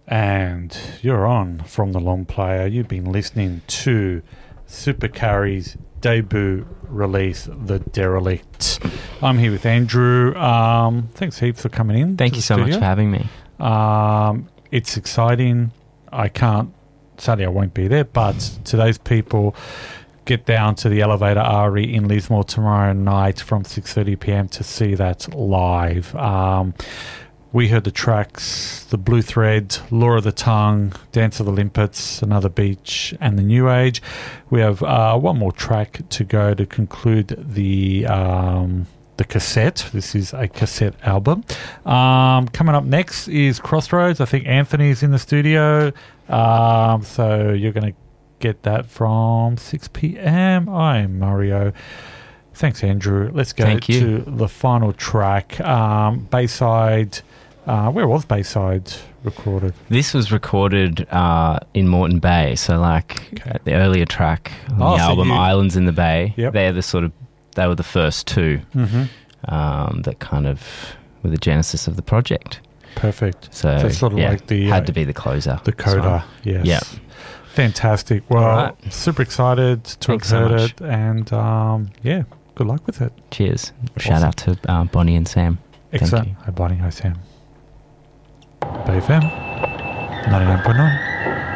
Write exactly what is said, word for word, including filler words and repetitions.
And you're on From the Long Player. You've been listening to Super Carry's debut release, The Derelict. I'm here with Andrew. Um, thanks heaps for coming in. Thank you so studio. much for having me. Um, it's exciting. I can't, sadly I won't be there, but to those people, get down to the Elevator Ari in Lismore tomorrow night from six thirty p.m. to see that live. Um, we heard the tracks, The Blue Thread, Law of the Tongue, Dance of the Limpets, Another Beach, and The New Age. We have uh, one more track to go to conclude the um, the cassette. This is a cassette album. Um, coming up next is Crossroads. I think Anthony's in the studio. Um, so you're going to get that from six p.m. I'm Mario. Thanks, Andrew. Let's go Thank you. to the final track. Um, Bayside. Uh, where was Bayside recorded? This was recorded uh, in Moreton Bay, so like Okay. the earlier track on Oh, the so album you- Islands in the Bay. Yep. They're the sort of they were the first two Mm-hmm. um, that kind of were the genesis of the project. Perfect. So, So it's sort of yeah, like the, had uh, to be the closer. The as coda, well. yes. Yeah. Fantastic. Well, All right. super excited to Thanks have so heard much. it, and um, yeah, good luck with it. Cheers. Shout Awesome. out to uh, Bonnie and Sam. Excellent. Thank you. Hi, Bonnie. Hi, Sam. Bay F M, ninety-nine point nine.